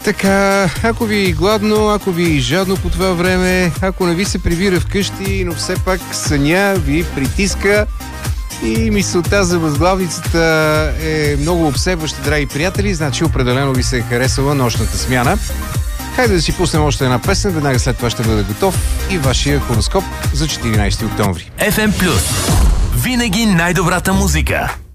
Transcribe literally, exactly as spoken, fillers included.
Така, ако ви е гладно, ако ви е жадно по това време, ако не ви се прибира вкъщи, но все пак съня ви притиска и мисълта за възглавницата е много обсебваща, драги приятели, значи определено ви се е харесала нощната смяна. Хайде да си пуснем още една песен, веднага след това ще бъде готов и вашия хороскоп за четиринайсети октомври. еф ем Плюс. Винаги най-добрата музика.